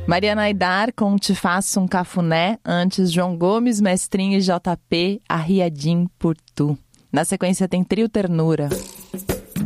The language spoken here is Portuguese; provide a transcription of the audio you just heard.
Mariana Aidar com Te Faço um Cafuné, antes João Gomes, Mestrinho e JP, Arriadim por Tu. Na sequência tem Trio Ternura.